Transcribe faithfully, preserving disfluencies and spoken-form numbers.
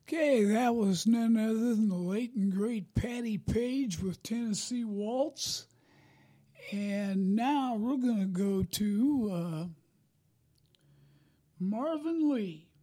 Okay, that was none other than the late and great Patty Page with Tennessee Waltz. And now we're going to go to uh, Marvin Lee.